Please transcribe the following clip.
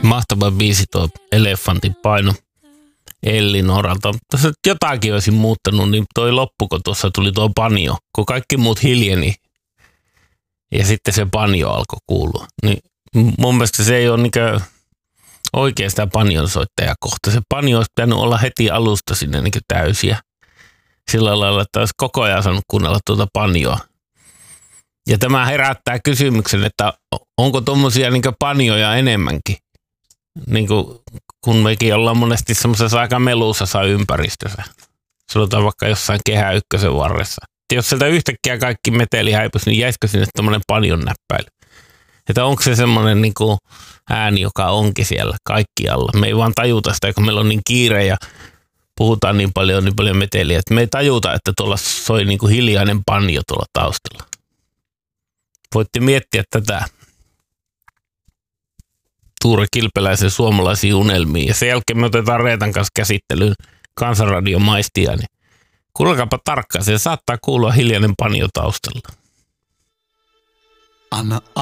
Mahtava biisi tuo Elefantin paino Ellinoralta. Tässä jotakin olisin muuttanut, niin toi loppu, kun tuossa tuli tuo banjo, kun kaikki muut hiljeni ja sitten se banjo alkoi kuulua. Niin mun mielestä se ei ole niinkö oikein sitä banjonsoittajaa kohta. Se banjo olisi pitänyt olla heti alusta sinne niinkö täysiä. Sillä lailla, että olisi koko ajan saanut kuunnella tuota banjoa. Ja tämä herättää kysymyksen, että onko tuommoisia niinkö banjoja enemmänkin? Niin kuin, kun mekin ollaan monesti semmoisessa aika melusassa ympäristössä. Sanotaan vaikka jossain Kehä Ykkösen varressa. Jos sieltä yhtäkkiä kaikki meteli häipyisi, niin jäisikö sinne tommoinen banjon näppäily? Että onko se semmoinen niin kuin ääni, joka onkin siellä kaikkialla. Me ei vaan tajuta sitä, kun meillä on niin kiire ja puhutaan niin paljon meteliä, että me ei tajuta, että tuolla soi niin kuin hiljainen banjo tuolla taustalla. Voitte miettiä tätä Tuure Kilpeläisen suomalaisia unelmia. Ja sen jälkeen me otetaan Reetan kanssa käsittelyyn Kansanradion maistia. Niin kuullakaapa tarkkaan, se saattaa kuulua hiljainen banjo taustalla. Anna